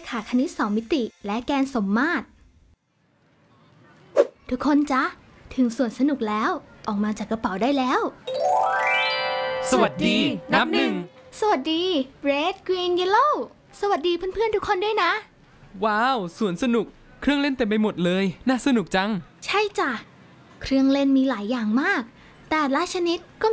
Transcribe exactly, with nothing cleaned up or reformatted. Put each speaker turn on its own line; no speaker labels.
ขาคณิตสองมิติและแกนสมมาตรทุกคนจ๊ะถึงสวนสนุกแล้วออกมาจากกระเป๋าได้แล้ว
สวัสดีนับหนึ่ง
สวัสดี Red Green Yellow สวัสดีเพื่อนๆทุกคนด้วยนะ
ว้าวสวนสนุกเครื่องเล่นเต็มไปหมดเลยน่าสนุกจัง
ใช่จ้ะเครื่องเล่นมีหลายอย่างมากแต่ละชนิดก็